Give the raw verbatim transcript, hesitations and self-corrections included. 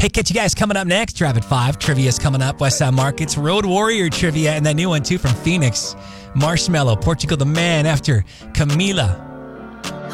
Hey, catch you guys coming up next. Rapid Five Trivia's coming up. Westside Markets, Road Warrior Trivia, and that new one too from Phoenix. Marshmallow, Portugal the Man after Camila.